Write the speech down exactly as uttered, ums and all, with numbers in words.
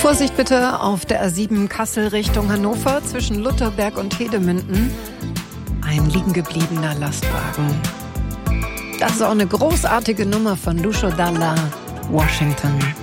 Vorsicht bitte auf der A sieben Kassel Richtung Hannover zwischen Lutherberg und Hedemünden. Ein liegengebliebener Lastwagen. Das ist auch eine großartige Nummer von Lucio Dalla, Washington.